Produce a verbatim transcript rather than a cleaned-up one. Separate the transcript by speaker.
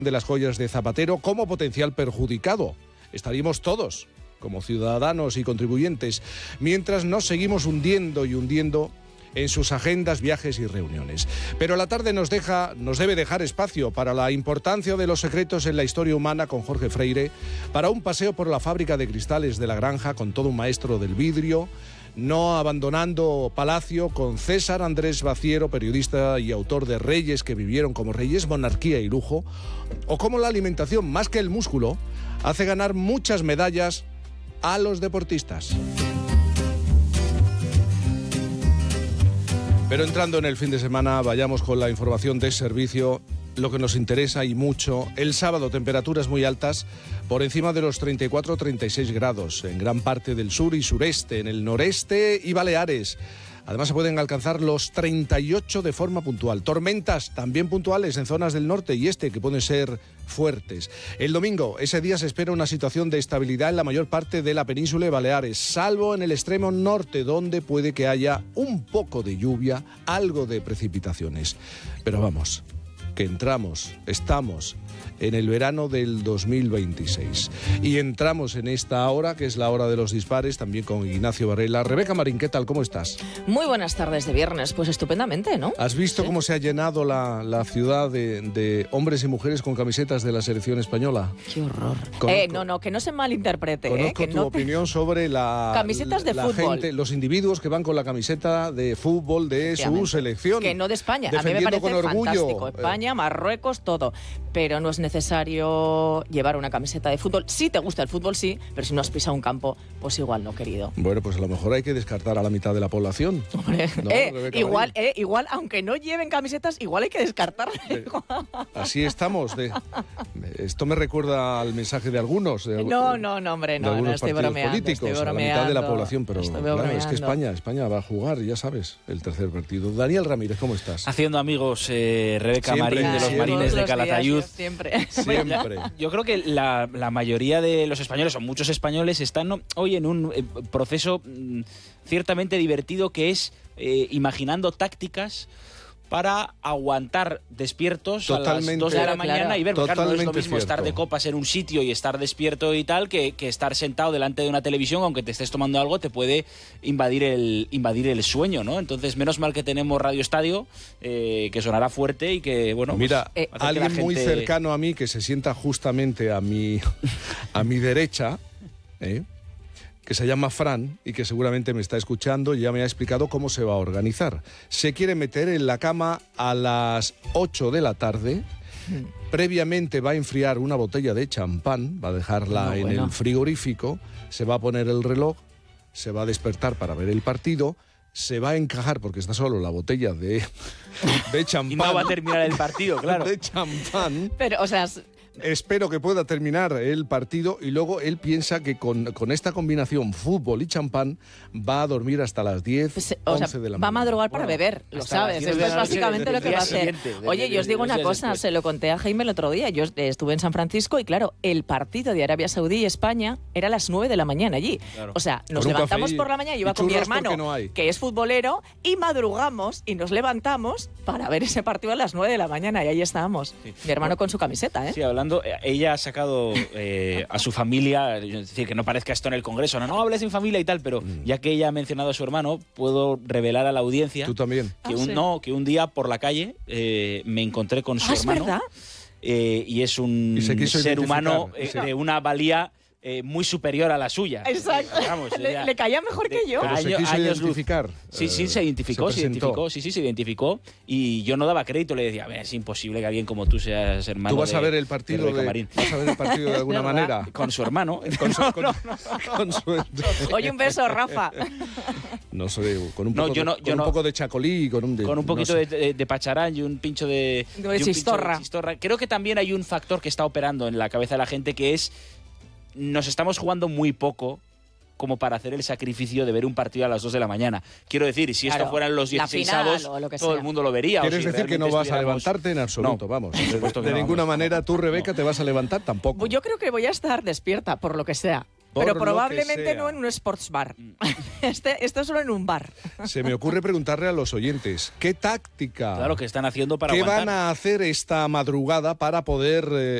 Speaker 1: de las joyas de Zapatero como potencial perjudicado. Estaríamos todos, como ciudadanos y contribuyentes, mientras nos seguimos hundiendo y hundiendo en sus agendas, viajes y reuniones. Pero la tarde nos deja, nos debe dejar espacio para la importancia de los secretos en la historia humana con Jorge Freire, para un paseo por la fábrica de cristales de La Granja con todo un maestro del vidrio, no abandonando Palacio con César Andrés Baciero, periodista y autor de Reyes que vivieron como reyes, monarquía y lujo, o cómo la alimentación, más que el músculo, hace ganar muchas medallas a los deportistas. Pero entrando en el fin de semana, vayamos con la información de servicio, lo que nos interesa y mucho. El sábado, temperaturas muy altas, por encima de los treinta y cuatro a treinta y seis grados, en gran parte del sur y sureste, en el noreste y Baleares. Además, se pueden alcanzar los treinta y ocho de forma puntual. Tormentas también puntuales en zonas del norte y este, que pueden ser fuertes. El domingo, ese día se espera una situación de estabilidad en la mayor parte de la península de Baleares, salvo en el extremo norte, donde puede que haya un poco de lluvia, algo de precipitaciones. Pero vamos, que entramos, estamos en el verano del dos mil veintiséis. Y entramos en esta hora, que es la hora de los dispares, también con Ignacio Varela. Rebeca Marín, ¿qué tal? ¿Cómo estás?
Speaker 2: Muy buenas tardes de viernes, pues estupendamente, ¿no?
Speaker 1: ¿Has visto sí. cómo se ha llenado la, la ciudad de, de hombres y mujeres con camisetas de la selección española?
Speaker 2: ¡Qué horror!
Speaker 1: Conozco,
Speaker 2: eh, no, no, que no se malinterprete.
Speaker 1: Conozco
Speaker 2: eh, que
Speaker 1: tu
Speaker 2: no
Speaker 1: opinión te... sobre la,
Speaker 2: camisetas de
Speaker 1: la
Speaker 2: fútbol.
Speaker 1: gente, los individuos que van con la camiseta de fútbol de su selección.
Speaker 2: Que no de España. A mí me parece
Speaker 1: con orgullo.
Speaker 2: fantástico. España, Marruecos, todo. Pero no es necesario llevar una camiseta de fútbol. Si te gusta el fútbol, sí, pero si no has pisado un campo, pues igual no, querido.
Speaker 1: Bueno, pues a lo mejor hay que descartar a la mitad de la población.
Speaker 2: Hombre,
Speaker 1: ¿No,
Speaker 2: eh, igual, eh, igual, aunque no lleven camisetas, igual hay que descartarla.
Speaker 1: De, así estamos. De, esto me recuerda al mensaje de algunos. De,
Speaker 2: no, no, no, hombre, no, no estoy bromeando.
Speaker 1: políticos,
Speaker 2: estoy bromeando,
Speaker 1: a la mitad de la población, pero claro,
Speaker 2: bromeando.
Speaker 1: Es que España, España va a jugar, ya sabes, el tercer partido. Daniel Ramírez, ¿cómo estás?
Speaker 3: Haciendo amigos, eh, Rebeca
Speaker 1: siempre,
Speaker 3: Marín, de los
Speaker 1: siempre.
Speaker 3: Marines de Calatayud.
Speaker 2: Días, siempre.
Speaker 1: Siempre.
Speaker 3: Yo creo que la, la mayoría de los españoles, o muchos españoles, están ¿no? hoy en un eh, proceso mm, ciertamente divertido, que es eh, imaginando tácticas para aguantar despiertos
Speaker 1: Totalmente,
Speaker 3: a las dos de la mañana
Speaker 2: claro.
Speaker 3: y ver, porque claro, no es lo mismo
Speaker 1: cierto.
Speaker 3: estar de copas en un sitio y estar despierto y tal, que, que estar sentado delante de una televisión, aunque te estés tomando algo, te puede invadir el, invadir el sueño, ¿no? Entonces, menos mal que tenemos Radio Estadio, eh, que sonará fuerte y que, bueno...
Speaker 1: Mira,
Speaker 3: pues,
Speaker 1: eh, alguien gente... muy cercano a mí, que se sienta justamente a mi, a mi derecha, ¿eh? que se llama Fran y que seguramente me está escuchando y ya me ha explicado cómo se va a organizar. Se quiere meter en la cama a las ocho de la tarde. Previamente va a enfriar una botella de champán, va a dejarla no, en bueno. el frigorífico, se va a poner el reloj, se va a despertar para ver el partido, se va a encajar, porque está solo la botella de, de champán.
Speaker 3: Y no va a terminar el partido, claro.
Speaker 1: De champán.
Speaker 2: Pero, o sea...
Speaker 1: Espero que pueda terminar el partido y luego él piensa que con, con esta combinación fútbol y champán va a dormir hasta las diez,
Speaker 2: pues,
Speaker 1: once
Speaker 2: sea,
Speaker 1: de la mañana.
Speaker 2: Va a madrugar para bueno, beber, lo sabes. Esto es básicamente lo que va a hacer. Oye, yo os digo una cosa, se lo conté a Jaime el otro día. Yo estuve en San Francisco y claro, el partido de Arabia Saudí y España era a las nueve de la mañana allí. Claro. O sea, nos levantamos por la mañana, yo iba con mi hermano, no que es futbolero, y madrugamos y nos levantamos para ver ese partido a las nueve de la mañana y ahí estábamos. Sí. Mi hermano con su camiseta, ¿eh?
Speaker 3: Sí, hablando, ella ha sacado eh, a su familia, es decir, que no parezca esto en el Congreso, no, no hables sin familia y tal, pero mm. ya que ella ha mencionado a su hermano, puedo revelar a la audiencia...
Speaker 1: ¿Tú también?
Speaker 3: Que,
Speaker 2: ah,
Speaker 3: un,
Speaker 2: sí.
Speaker 3: no, que un día por la calle eh, me encontré con su
Speaker 2: ah,
Speaker 3: hermano.
Speaker 2: ¿Es verdad?
Speaker 3: Eh, y es un
Speaker 1: y
Speaker 3: ser humano eh, de una valía... Eh, muy superior a la suya.
Speaker 2: Exacto.
Speaker 3: Vamos,
Speaker 2: le,
Speaker 3: ya,
Speaker 2: le caía mejor
Speaker 3: de,
Speaker 2: que yo.
Speaker 1: Pero se quiso
Speaker 3: años
Speaker 1: identificar.
Speaker 3: Sí, sí, se identificó,
Speaker 1: se,
Speaker 3: se identificó, sí, sí, se identificó. Y yo no daba crédito, le decía, es imposible que alguien como tú seas hermano.
Speaker 1: ¿Tú vas
Speaker 3: de,
Speaker 1: a ver el partido de, de vas a ver el partido de alguna manera?
Speaker 3: Con su hermano.
Speaker 1: Con su, con,
Speaker 3: no, no, no.
Speaker 1: Con su...
Speaker 2: Oye, un beso, Rafa.
Speaker 1: No sé, con un poco,
Speaker 3: no, yo no,
Speaker 1: de,
Speaker 3: yo
Speaker 1: con
Speaker 3: no,
Speaker 1: un poco de chacolí, con un, de,
Speaker 3: con un poquito
Speaker 1: no sé.
Speaker 3: de, de, de pacharán y un pincho de,
Speaker 2: de, de, chistorra.
Speaker 3: de chistorra. Creo que también hay un factor que está operando en la cabeza de la gente, que es nos estamos jugando muy poco como para hacer el sacrificio de ver un partido a las dos de la mañana. Quiero decir, si
Speaker 2: claro,
Speaker 3: esto fueran los dieciseisavos, todo
Speaker 2: sea.
Speaker 3: el mundo lo vería.
Speaker 1: ¿Quieres
Speaker 3: o si
Speaker 1: decir que no vas a levantarte en absoluto?
Speaker 3: No,
Speaker 1: vamos. De, de
Speaker 3: no,
Speaker 1: ninguna
Speaker 3: vamos.
Speaker 1: manera, tú, Rebeca, no. te vas a levantar tampoco.
Speaker 2: Yo creo que voy a estar despierta, por lo que sea. Pero probablemente no en un sports bar. Este, esto es solo en un bar.
Speaker 1: Se me ocurre preguntarle a los oyentes, ¿qué táctica?
Speaker 3: Claro, que están haciendo para
Speaker 1: ¿Qué
Speaker 3: aguantar?
Speaker 1: van a hacer esta madrugada para poder eh,